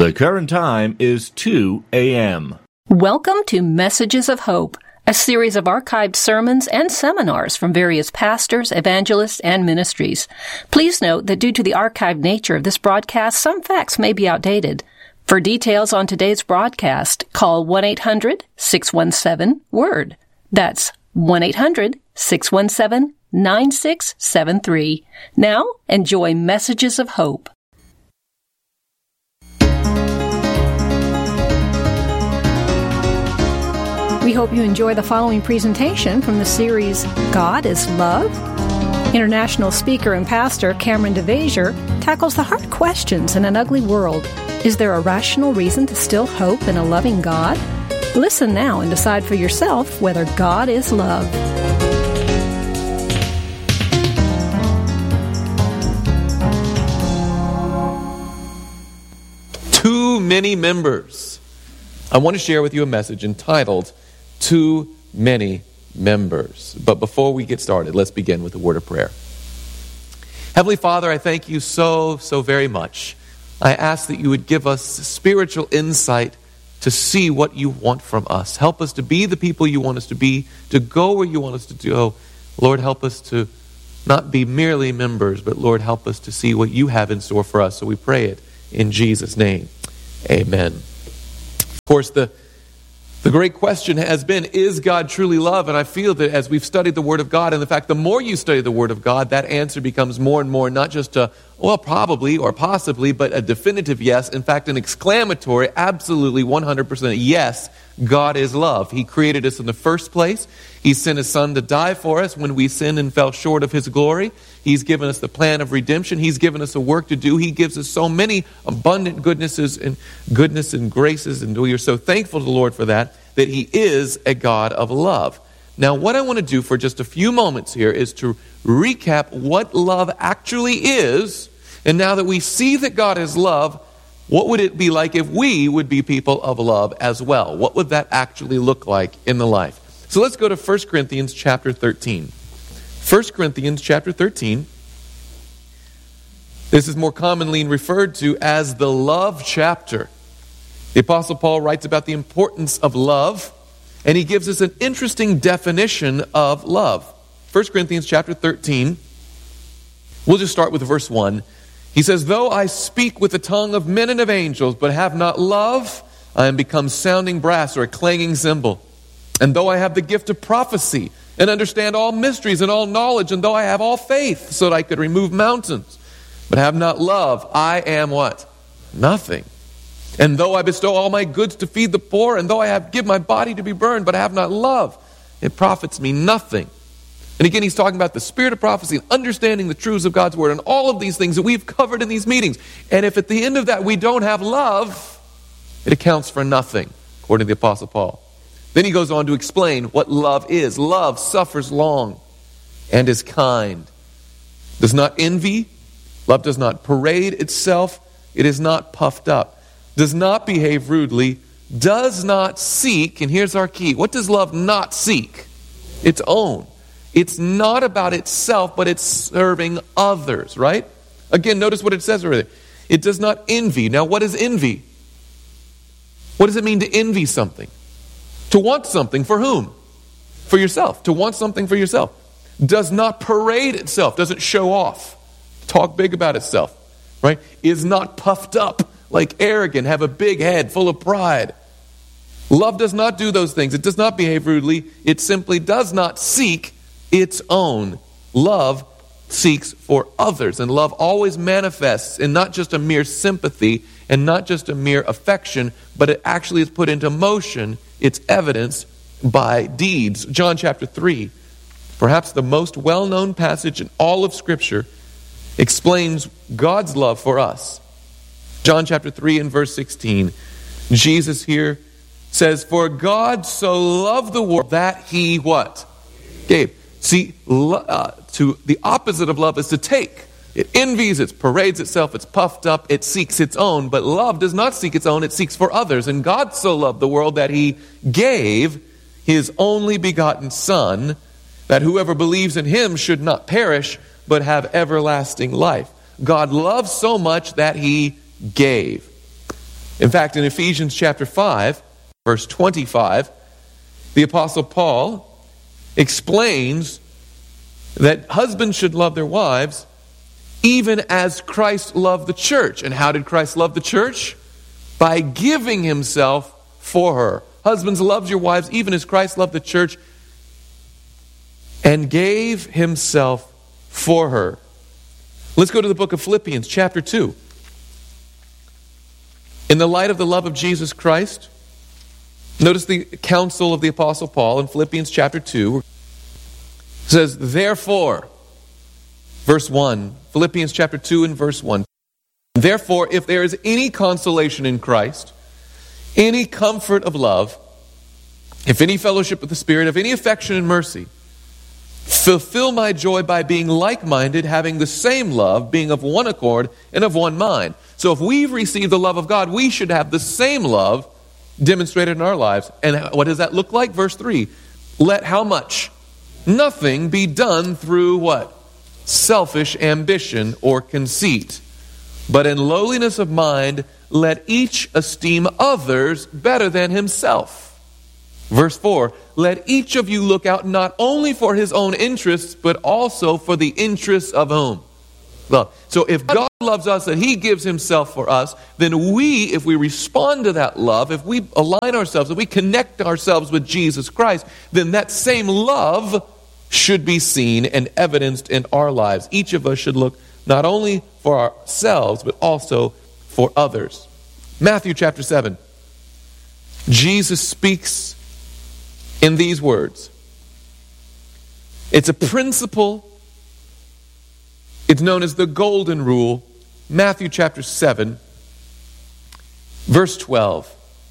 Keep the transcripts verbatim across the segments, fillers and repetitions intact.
The current time is two a.m. Welcome to Messages of Hope, a series of archived sermons and seminars from various pastors, evangelists, and ministries. Please note that due to the archived nature of this broadcast, some facts may be outdated. For details on today's broadcast, call one eight hundred six one seven WORD. That's one eight hundred six one seven nine six seven three. Now, enjoy Messages of Hope. We hope you enjoy the following presentation from the series, God is Love. International speaker and pastor Cameron DeVasier tackles the hard questions in an ugly world. Is there a rational reason to still hope in a loving God? Listen now and decide for yourself whether God is love. Too many members. I want to share with you a message entitled, Too Many Members. But before we get started, let's begin with a word of prayer. Heavenly Father, I thank you so, so very much. I ask that you would give us spiritual insight to see what you want from us. Help us to be the people you want us to be, to go where you want us to go. Lord, help us to not be merely members, but Lord, help us to see what you have in store for us. So we pray it in Jesus' name. Amen. Of course, the The great question has been, is God truly love? And I feel that as we've studied the Word of God, and in fact, the more you study the Word of God, that answer becomes more and more not just a, well, probably or possibly, but a definitive yes. In fact, an exclamatory, absolutely one hundred percent yes, God is love. He created us in the first place. He sent His Son to die for us when we sinned and fell short of His glory. He's given us the plan of redemption. He's given us a work to do. He gives us so many abundant goodnesses and goodness and graces, and we are so thankful to the Lord for that, that He is a God of love. Now, what I want to do for just a few moments here is to recap what love actually is, and now that we see that God is love, what would it be like if we would be people of love as well? What would that actually look like in the life? So let's go to First Corinthians chapter thirteen. First Corinthians chapter thirteen. This is more commonly referred to as the love chapter. The Apostle Paul writes about the importance of love, and he gives us an interesting definition of love. First Corinthians chapter thirteen. We'll just start with verse one. He says, "Though I speak with the tongue of men and of angels, but have not love, I am become sounding brass or a clanging cymbal. And though I have the gift of prophecy, and understand all mysteries and all knowledge, and though I have all faith, so that I could remove mountains, but have not love, I am" what? Nothing. "And though I bestow all my goods to feed the poor, and though I have give my body to be burned, but have not love, it profits me nothing." And again, he's talking about the spirit of prophecy and understanding the truths of God's word and all of these things that we've covered in these meetings. And if at the end of that we don't have love, it accounts for nothing, according to the Apostle Paul. Then he goes on to explain what love is. Love suffers long and is kind, does not envy, love does not parade itself, it is not puffed up, does not behave rudely, does not seek, and here's our key, what does love not seek? Its own. It's not about itself, but it's serving others, right? Again, notice what it says over there. It does not envy. Now, what is envy? What does it mean to envy something? To want something for whom? For yourself. To want something for yourself. Does not parade itself. Doesn't show off. Talk big about itself. Right? Is not puffed up, like arrogant, have a big head full of pride. Love does not do those things. It does not behave rudely. It simply does not seek its own. Love seeks for others. And love always manifests in not just a mere sympathy and not just a mere affection, but it actually is put into motion. It's evidenced by deeds. John chapter three, perhaps the most well-known passage in all of Scripture, explains God's love for us. John chapter three and verse sixteen. Jesus here says, "For God so loved the world that He" what? Gave. See, uh, to the opposite of love is to take. It envies, it parades itself, it's puffed up, it seeks its own. But love does not seek its own, it seeks for others. And God so loved the world that He gave His only begotten Son, that whoever believes in Him should not perish, but have everlasting life. God loves so much that He gave. In fact, in Ephesians chapter five, verse twenty-five, the Apostle Paul explains that husbands should love their wives even as Christ loved the church. And how did Christ love the church? By giving himself for her. Husbands, love your wives even as Christ loved the church and gave himself for her. Let's go to the book of Philippians chapter two. In the light of the love of Jesus Christ, notice the counsel of the Apostle Paul in Philippians chapter two. It says, therefore, verse one, Philippians chapter two and verse one. Therefore, if there is any consolation in Christ, any comfort of love, if any fellowship with the Spirit, if any affection and mercy, fulfill my joy by being like-minded, having the same love, being of one accord and of one mind. So if we've received the love of God, we should have the same love demonstrated in our lives. And what does that look like? Verse three. Let how much? Nothing be done through what? Selfish ambition or conceit. But in lowliness of mind, let each esteem others better than himself. Verse four, let each of you look out not only for his own interests, but also for the interests of whom? Love. So if God loves us and he gives himself for us, then we, if we respond to that love, if we align ourselves, if we connect ourselves with Jesus Christ, then that same love should be seen and evidenced in our lives. Each of us should look not only for ourselves, but also for others. Matthew chapter seven. Jesus speaks in these words. It's a principle. It's known as the golden rule. Matthew chapter seven, verse twelve.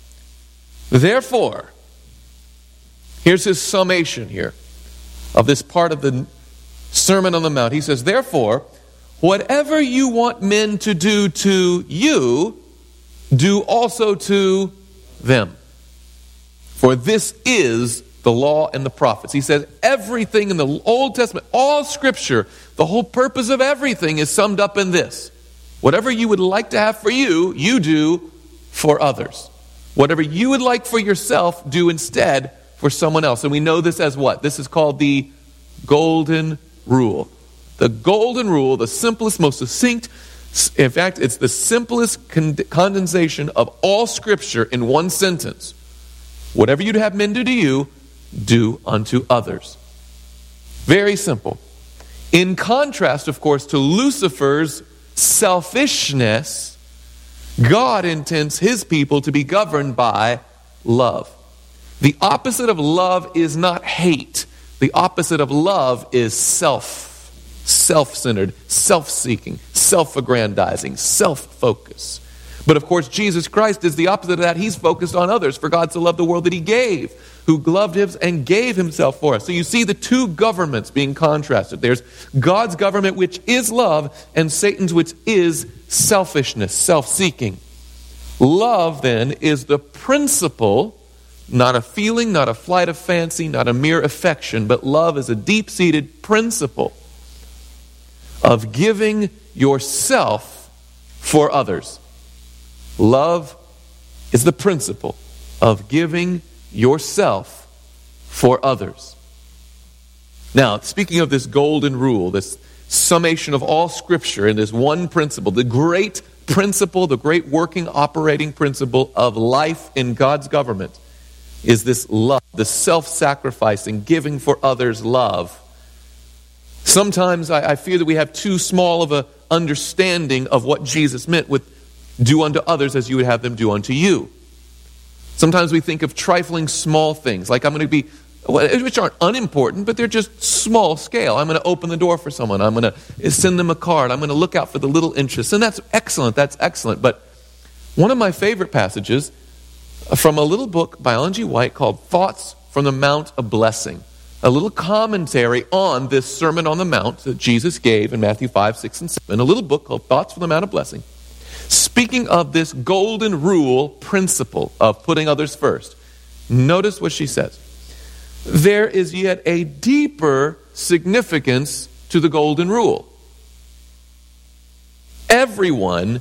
Therefore, here's his summation here of this part of the Sermon on the Mount. He says, therefore, whatever you want men to do to you, do also to them. For this is the law and the prophets. He says everything in the Old Testament, all Scripture, the whole purpose of everything is summed up in this. Whatever you would like to have for you, you do for others. Whatever you would like for yourself, do instead for someone else. And we know this as what? This is called the golden rule. The golden rule, the simplest, most succinct, in fact, it's the simplest con- condensation of all Scripture in one sentence. Whatever you'd have men do to you, do unto others. Very simple. In contrast, of course, to Lucifer's selfishness, God intends his people to be governed by love. The opposite of love is not hate. The opposite of love is self. Self-centered, self-seeking, self-aggrandizing, self-focus. But of course, Jesus Christ is the opposite of that. He's focused on others. For God so loved the world that he gave, who loved him and gave himself for us. So you see the two governments being contrasted. There's God's government, which is love, and Satan's, which is selfishness, self-seeking. Love, then, is the principle, not a feeling, not a flight of fancy, not a mere affection, but love is a deep-seated principle of giving yourself for others. Love is the principle of giving yourself for others. Now, speaking of this golden rule, this summation of all Scripture in this one principle, the great principle, the great working, operating principle of life in God's government is this love, the self-sacrificing, giving for others love. Sometimes I, I fear that we have too small of an understanding of what Jesus meant with do unto others as you would have them do unto you. Sometimes we think of trifling small things, like I'm going to be, which aren't unimportant, but they're just small scale. I'm going to open the door for someone. I'm going to send them a card. I'm going to look out for the little interests. And that's excellent. That's excellent. But one of my favorite passages from a little book by Ellen G. White called Thoughts from the Mount of Blessing. A little commentary on this Sermon on the Mount that Jesus gave in Matthew five, six, and seven. A little book called Thoughts from the Mount of Blessing. Speaking of this golden rule principle of putting others first. Notice what she says. There is yet a deeper significance to the golden rule. Everyone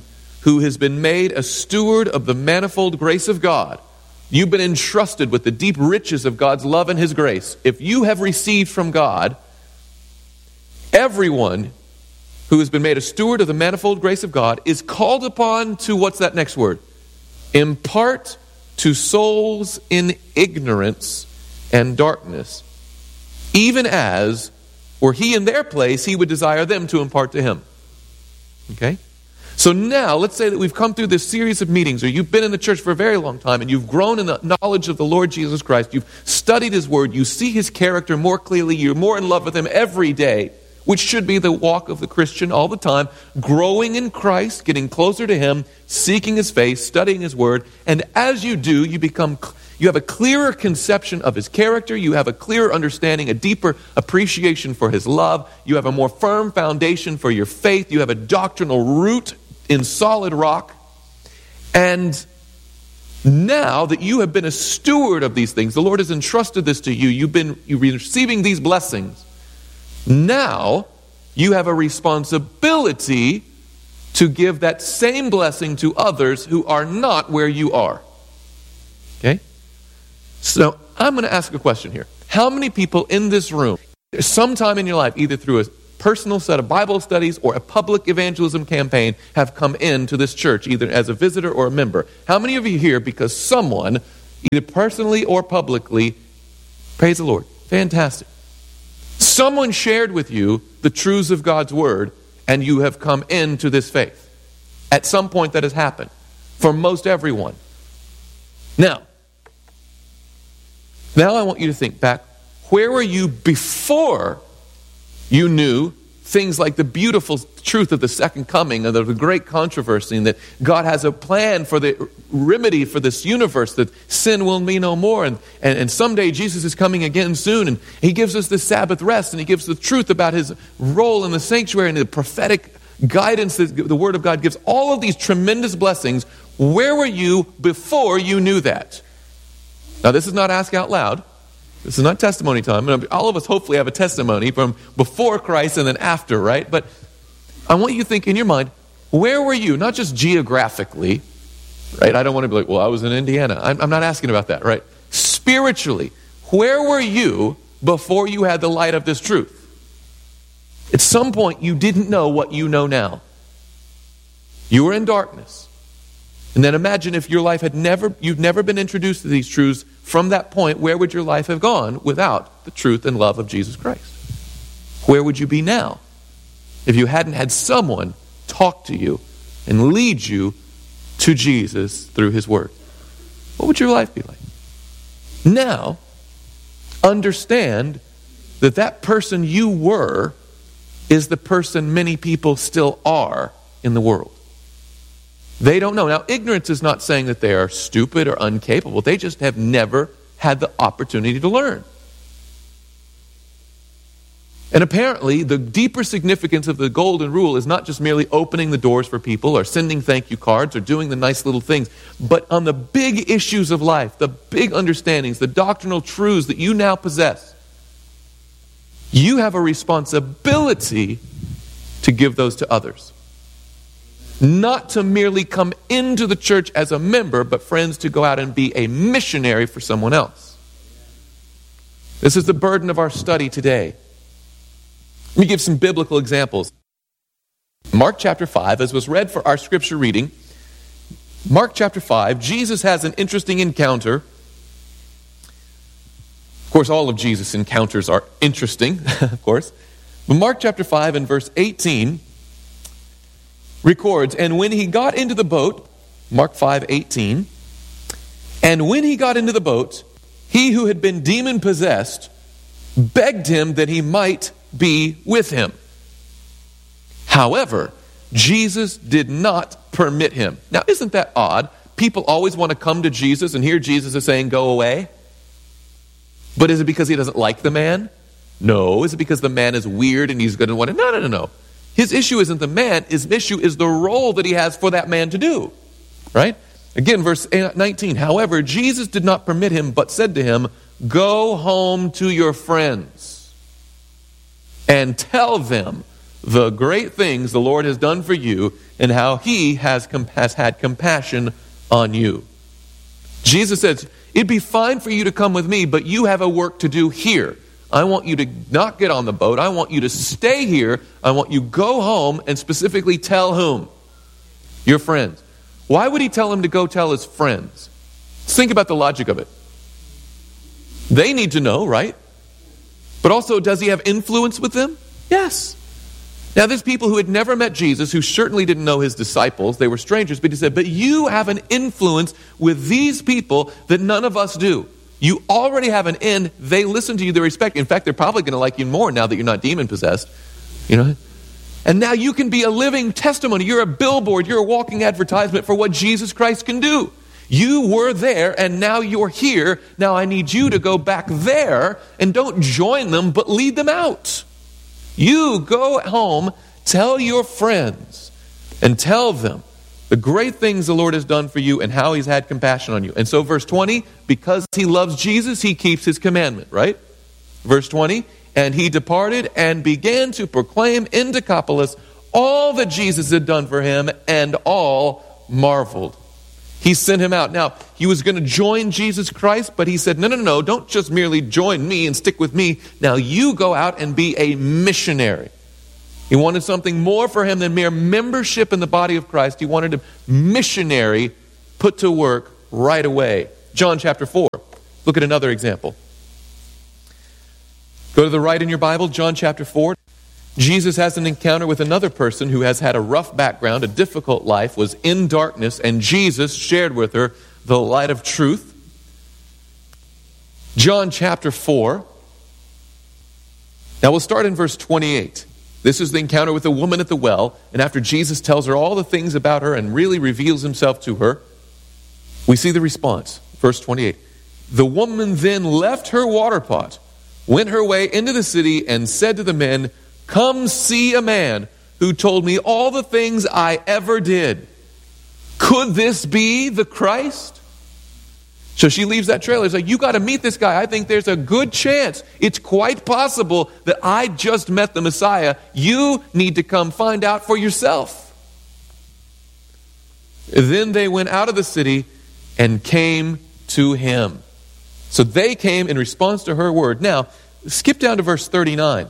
who has been made a steward of the manifold grace of God, you've been entrusted with the deep riches of God's love and His grace. If you have received from God, everyone who has been made a steward of the manifold grace of God is called upon to, what's that next word? Impart to souls in ignorance and darkness, even as, were he in their place, he would desire them to impart to him. Okay? So now, let's say that we've come through this series of meetings, or you've been in the church for a very long time, and you've grown in the knowledge of the Lord Jesus Christ. You've studied His Word. You see His character more clearly. You're more in love with Him every day, which should be the walk of the Christian all the time. Growing in Christ, getting closer to Him, seeking His face, studying His Word. And as you do, you become, you have a clearer conception of His character. You have a clearer understanding, a deeper appreciation for His love. You have a more firm foundation for your faith. You have a doctrinal root in solid rock. And now that you have been a steward of these things, the Lord has entrusted this to you, you've been you've been receiving these blessings. Now you have a responsibility to give that same blessing to others who are not where you are. Okay? So I'm going to ask a question here. How many people in this room, sometime in your life, either through a personal set of Bible studies or a public evangelism campaign, have come into this church, either as a visitor or a member? How many of you here because someone, either personally or publicly, praise the Lord, fantastic, someone shared with you the truths of God's Word and you have come into this faith? At some point that has happened for most everyone. Now, now I want you to think back. Where were you before you knew things like the beautiful truth of the second coming and the great controversy, and that God has a plan for the remedy for this universe, that sin will be no more, and, and, and someday Jesus is coming again soon, and He gives us the Sabbath rest, and He gives the truth about His role in the sanctuary and the prophetic guidance that the Word of God gives, all of these tremendous blessings. Where were you before you knew that? Now, this is not ask out loud. This is not testimony time. All of us hopefully have a testimony from before Christ and then after, right? But I want you to think in your mind, where were you? Not just geographically, right? I don't want to be like, well, I was in Indiana. I'm, I'm not asking about that, right? Spiritually, where were you before you had the light of this truth? At some point, you didn't know what you know now. You were in darkness. And then imagine if your life had never, you've never been introduced to these truths. From that point, where would your life have gone without the truth and love of Jesus Christ? Where would you be now if you hadn't had someone talk to you and lead you to Jesus through His Word? What would your life be like? Now, understand that that person you were is the person many people still are in the world. They don't know. Now, ignorance is not saying that they are stupid or incapable. They just have never had the opportunity to learn. And apparently, the deeper significance of the golden rule is not just merely opening the doors for people or sending thank you cards or doing the nice little things, but on the big issues of life, the big understandings, the doctrinal truths that you now possess, you have a responsibility to give those to others. Not to merely come into the church as a member, but friends, to go out and be a missionary for someone else. This is the burden of our study today. Let me give some biblical examples. Mark chapter five, as was read for our scripture reading, Mark chapter five, Jesus has an interesting encounter. Of course, all of Jesus' encounters are interesting, of course. But Mark chapter five and verse eighteen records, and when he got into the boat, Mark five eighteen, and when he got into the boat, he who had been demon-possessed begged him that he might be with him. However, Jesus did not permit him. Now, isn't that odd? People always want to come to Jesus, and here Jesus is saying, go away. But is it because he doesn't like the man? No. Is it because the man is weird and he's going to want to? No, no, no, no. His issue isn't the man. His issue is the role that he has for that man to do. Right? Again, verse nineteen. However, Jesus did not permit him, but said to him, go home to your friends and tell them the great things the Lord has done for you and how he has, com- has had compassion on you. Jesus says, it'd be fine for you to come with me, but you have a work to do here. I want you to not get on the boat. I want you to stay here. I want you to go home and specifically tell whom? Your friends. Why would he tell him to go tell his friends? Think about the logic of it. They need to know, right? But also, does he have influence with them? Yes. Now, there's people who had never met Jesus, who certainly didn't know his disciples. They were strangers, but he said, but you have an influence with these people that none of us do. You already have an in. They listen to you. They respect you. In fact, they're probably going to like you more now that you're not demon-possessed. You know? And now you can be a living testimony. You're a billboard. You're a walking advertisement for what Jesus Christ can do. You were there, and now you're here. Now I need you to go back there, and don't join them, but lead them out. You go home, tell your friends, and tell them the great things the Lord has done for you and how he's had compassion on you. And so verse twenty, because he loves Jesus, he keeps his commandment, right? Verse twenty, and he departed and began to proclaim in Decapolis all that Jesus had done for him, and all marveled. He sent him out. Now, he was going to join Jesus Christ, but he said, no, no, no, don't just merely join me and stick with me. Now you go out and be a missionary. He wanted something more for him than mere membership in the body of Christ. He wanted a missionary put to work right away. John chapter four. Look at another example. Go to the right in your Bible, John chapter four. Jesus has an encounter with another person who has had a rough background, a difficult life, was in darkness, and Jesus shared with her the light of truth. John chapter four. Now we'll start in verse twenty-eight. This is the encounter with a woman at the well, and after Jesus tells her all the things about her and really reveals himself to her, we see the response. Verse twenty-eight. The woman then left her water pot, went her way into the city, and said to the men, come see a man who told me all the things I ever did. Could this be the Christ? So she leaves that trailer. It's like, you got to meet this guy. I think there's a good chance. It's quite possible that I just met the Messiah. You need to come find out for yourself. Then they went out of the city and came to him. So they came in response to her word. Now, skip down to verse thirty-nine.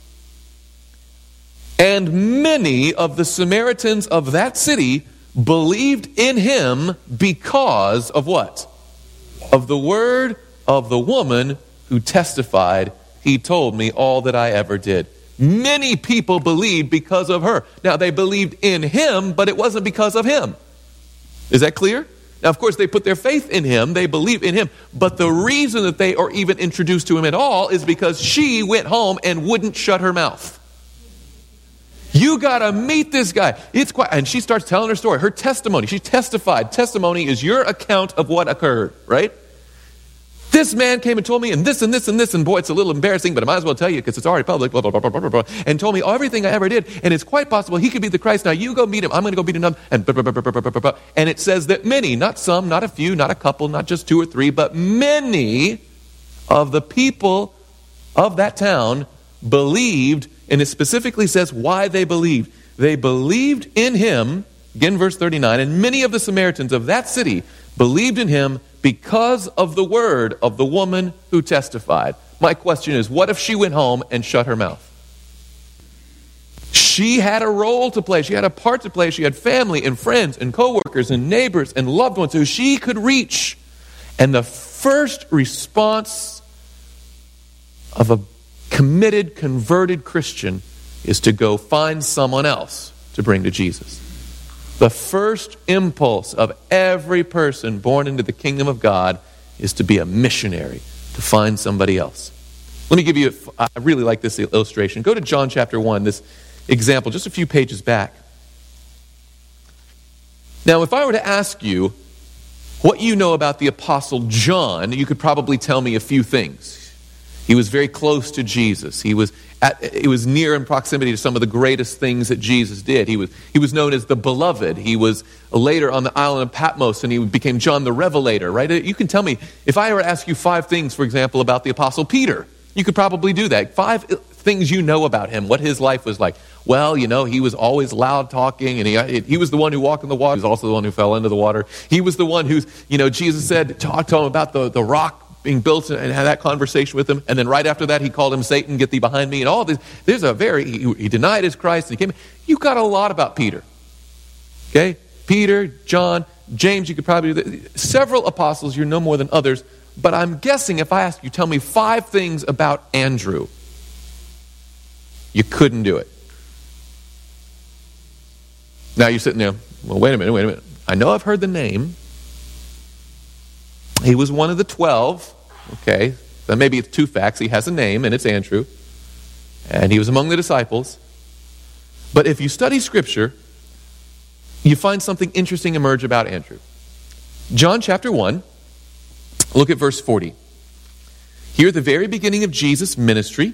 And many of the Samaritans of that city believed in him because of what? Of the word of the woman who testified, he told me all that I ever did. Many people believed because of her. Now, they believed in him, but it wasn't because of him. Is that clear? Now, of course, they put their faith in him. They believe in him. But the reason that they are even introduced to him at all is because she went home and wouldn't shut her mouth. You got to meet this guy. It's quite, and she starts telling her story, her testimony. She testified. Testimony is your account of what occurred, right? This man came and told me, and this and this and this, and boy, it's a little embarrassing, but I might as well tell you because it's already public, blah, blah, blah, blah, blah, blah, and told me everything I ever did, and it's quite possible he could be the Christ. Now you go meet him. I'm going to go meet him. And, blah, blah, blah, blah, blah, blah, blah. And it says that many, not some, not a few, not a couple, not just two or three, but many of the people of that town believed. And it specifically says why they believed. They believed in him, again verse thirty-nine, and many of the Samaritans of that city believed in him because of the word of the woman who testified. My question is, what if she went home and shut her mouth? She had a role to play. She had a part to play. She had family and friends and coworkers and neighbors and loved ones who she could reach. And the first response of a committed, converted Christian is to go find someone else to bring to Jesus. The first impulse of every person born into the kingdom of God is to be a missionary, to find somebody else. Let me give you, a, I really like this illustration. Go to John chapter one, this example, just a few pages back. Now, if I were to ask you what you know about the Apostle John, you could probably tell me a few things. He was very close to Jesus. He was at, it was near in proximity to some of the greatest things that Jesus did. He was he was known as the Beloved. He was later on the island of Patmos, and he became John the Revelator, right? You can tell me, if I were to ask you five things, for example, about the Apostle Peter, You could probably do that. Five things you know about him, what his life was like. Well, you know, he was always loud talking, and he he was the one who walked in the water. He was also the one who fell into the water. He was the one who's, you know, Jesus said, talk to him about the, the rock being built and had that conversation with him. And then right after that, he called him Satan, get thee behind me, and all this. There's a very, he, he denied his Christ, and he came. You got a lot about Peter. Okay? Peter, John, James, you could probably do that. Several apostles, you know more than others. But I'm guessing if I ask you, tell me five things about Andrew, you couldn't do it. Now you're sitting there, well, wait a minute, wait a minute. I know I've heard the name. He was one of the twelve. Okay, then maybe it's two facts. He has a name, and it's Andrew. And he was among the disciples. But if you study Scripture, you find something interesting emerge about Andrew. John chapter one, look at verse forty. Here at the very beginning of Jesus' ministry,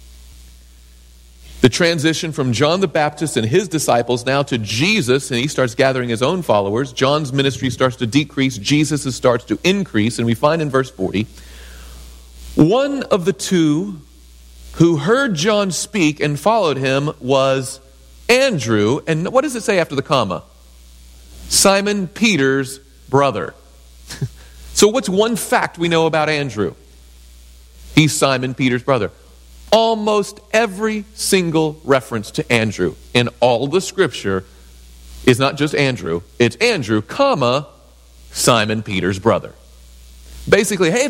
the transition from John the Baptist and his disciples now to Jesus, and he starts gathering his own followers. John's ministry starts to decrease, Jesus' starts to increase, and we find in verse forty, one of the two who heard John speak and followed him was Andrew, and what does it say after the comma? Simon Peter's brother. So what's one fact we know about Andrew? He's Simon Peter's brother. Almost every single reference to Andrew in all the Scripture is not just Andrew. It's Andrew, comma, Simon Peter's brother. Basically, hey,